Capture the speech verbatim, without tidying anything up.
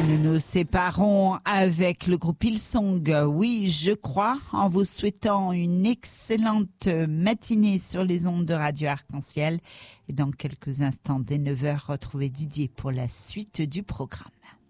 Nous nous séparons avec le groupe Hillsong, oui, je crois, en vous souhaitant une excellente matinée sur les ondes de Radio Arc-en-Ciel. Et dans quelques instants, dès neuf heures, retrouvez Didier pour la suite du programme.